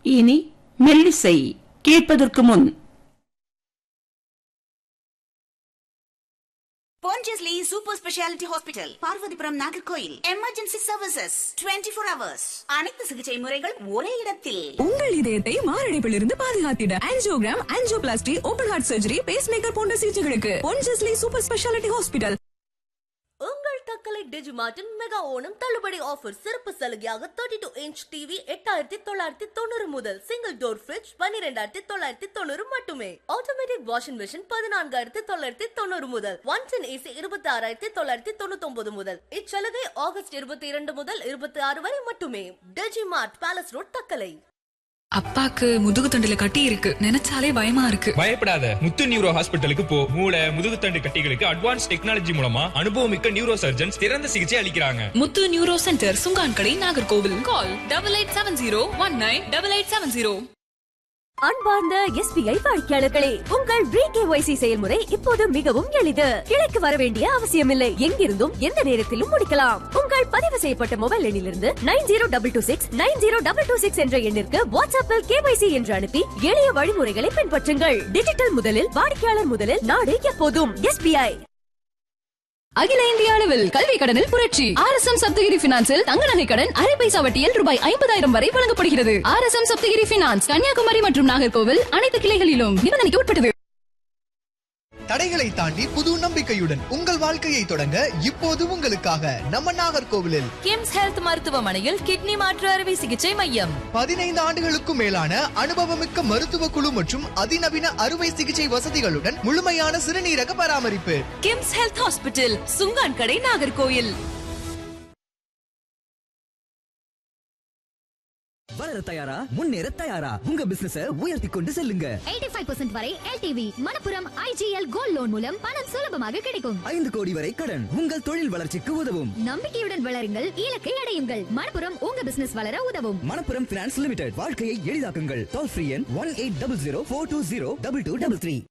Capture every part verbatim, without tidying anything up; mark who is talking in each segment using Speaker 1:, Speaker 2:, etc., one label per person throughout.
Speaker 1: இனி மெல்லிசை கேட்பதற்கு முன்
Speaker 2: Pondicherry Super Speciality Hospital, Parvathipuram Nagercoil. Emergency services twenty four hours. அனைத்து சிகிச்சை முறைகள் ஒரே இடத்தில்.
Speaker 3: உங்கள் இதயத்தை மாரடைப்பிலிருந்து பாதுகாத்திட angiogram, angioplasty, open heart surgery, base maker போன்ற சிகிச்சைகளுக்கு Pondicherry Super Speciality Hospital.
Speaker 4: உங்கள் தக்கலை டிஜிமார்ட்டின் மெகா ஓணம் தள்ளுபடி ஆஃபர் சிறப்பு சலுகையாக முப்பத்தி ரெண்டு இன்ச் டிவி எட்டாயிரத்தி தொள்ளாயிரத்தி தொண்ணூறு முதல், சிங்கிள் டோர் ஃபிரிட்ஜ் பன்னிரெண்டாயிரத்தி தொள்ளாயிரத்தி தொண்ணூறு மட்டுமே, ஆட்டோமேட்டிக் வாஷிங் மிஷின் பதினான்காயிரத்தி தொள்ளாயிரத்தி தொண்ணூறு முதல், ஒன் டென் ஏசி இருபத்தி ஆறாயிரத்தி தொள்ளாயிரத்தி தொண்ணூத்தி ஒன்பது முதல். இச்சலுகை ஆகஸ்ட் இருபத்தி இரண்டு முதல் இருபத்தி ஆறு வரை மட்டுமே. Digimart, palace road, Thuckalay.
Speaker 3: அப்பாக்கு முதுகு தண்டுல கட்டி இருக்கு, நினைச்சாலே பயமா இருக்கு.
Speaker 5: பயப்படாத, முத்து நியூரோ ஹாஸ்பிட்டலுக்கு போ. மூளை முதுகுத்தண்டு கட்டிகளுக்கு அட்வான்ஸ் டெக்னாலஜி மூலமா அனுபவமிக்க நியூரோ சர்ஜன்ஸ் சிறந்த சிகிச்சை அளிக்கிறாங்க.
Speaker 3: முத்து neuro centre, Chunkankadai, Nagercoil. Call double eight seven zero one nine double eight seven zero.
Speaker 6: அன்பார்ந்த எஸ்பிஐ வாடிக்கையாளர்களே, உங்கள் பிகேஒய்சி செயல்முறை இப்போது மிகவும் எளிது. கிளைக்கு வர வேண்டிய அவசியமில்லை. எங்கிருந்தும் எந்த நேரத்திலும் முடிக்கலாம். உங்கள் பதிவு செய்யப்பட்ட மொபைல் எண்ணிலிருந்து nine zero double two six nine zero double two six என்ற எண்ணிற்கு வாட்ஸ்அப்பில் கேஒய்சி என்று அனுப்பி எளிய வழிமுறைகளை பின்பற்றுங்கள். டிஜிட்டல் முதலில், வாடிக்கையாளர் முதலில், நாடு எப்போதும் எஸ்பிஐ. அகில இந்திய அளவில் கல்வி கடனில் புரட்சி. ஆர் எஸ் எம் சப்தகிரி பினான்சில் தங்க நகை கடன் அரை பைசா வட்டியில் ரூபாய் ஐம்பதாயிரம் வரை வழங்கப்படுகிறது. R S M Saptagiri finance, Kanyakumari மற்றும் நாகர்கோவில் அனைத்து கிளைகளிலும் நிபந்தனைக்கு உட்பட்டது.
Speaker 7: தடைகளை தாண்டி புது நம்பிக்கையுடன் உங்கள் வாழ்க்கையை தொடங்க இப்போது உங்களுக்காக நம்ம நாகர்கோவிலில்
Speaker 3: கிம்ஸ் ஹெல்த் மருத்துவமனையில் கிட்னி மாற்று அறுவை சிகிச்சை மையம்.
Speaker 7: பதினைந்து ஆண்டுகளுக்கும் மேலான அனுபவமிக்க மருத்துவ குழு மற்றும் அதிநவீன அறுவை சிகிச்சை வசதிகளுடன் முழுமையான சிறுநீரக பராமரிப்பு.
Speaker 3: KIMS health hospital, Chunkankadai, Nagercoil.
Speaker 8: வளர தயாரா, முன்னேற தயாரா, உங்க பிசினஸ உயர்த்தி கொண்டு செல்லுங்க.
Speaker 9: எண்பத்தி ஐந்து பர்சன்ட் வரை LTV Manappuram IGL gold loan மூலம் பணம் சுலபமாக கிடைக்கும்.
Speaker 8: ஐந்து கோடி வரை கடன் உங்கள் தொழில் வளர்ச்சிக்கு உதவும்.
Speaker 9: நம்பிக்கையுடன் வளருங்கள், இலக்கை அடையுங்கள். மணப்புரம் உங்க பிசினஸ் வளர உதவும்.
Speaker 8: மணப்புரம் பினான்ஸ் லிமிடெட், வாழ்க்கையை எளிதாக்குங்கள். டோல் ஃப்ரீ எண் one eight double zero four two zero double two double three.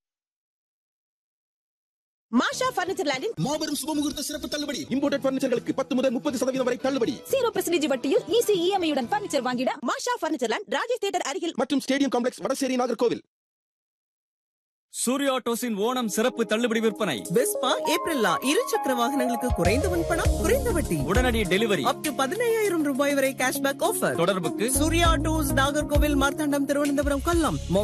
Speaker 10: மாஷா பர்னிச்சர் லேண்டில்
Speaker 11: மாபெரும் சுபமுகூர்த்த சிறப்பு தள்ளுபடி. இம்போர்ட்டட் பர்னிச்சர்களுக்கு பத்து முதல் முப்பது சதவீதம் வரை தள்ளுபடி.
Speaker 10: ஜீரோ பர்சன்டேஜ் வட்டியில் ஈஸி இஎம்ஐ உடன் பர்னிச்சர் வாங்கிட மாஷா பர்னிச்சர் லேண்ட், ராஜேஷ் தியேட்டர் அருகில்
Speaker 11: மற்றும் ஸ்டேடியம் காம்ப்ளெக்ஸ், வடசேரி, நாகர்கோவில்.
Speaker 12: சூர்யா ஆட்டோஸின் ஓணம் சிறப்பு தள்ளுபடி விற்பனை.
Speaker 10: வெஸ்பா ஏப்ரல் இரு சக்கர வாகனங்களுக்கு குறைந்த முன்பணம், குறைந்த வட்டி,
Speaker 12: உடனடி டெலிவரி,
Speaker 10: அப் டு பதினையாயிரம் ரூபாய் வரை கேஷ்பேக் ஆஃபர்.
Speaker 12: தொடர்புக்கு
Speaker 10: சூர்யா ஆட்டோஸ், நாகர்கோவில், மார்த்தாண்டம், திருவனந்தபுரம், கொல்லம்.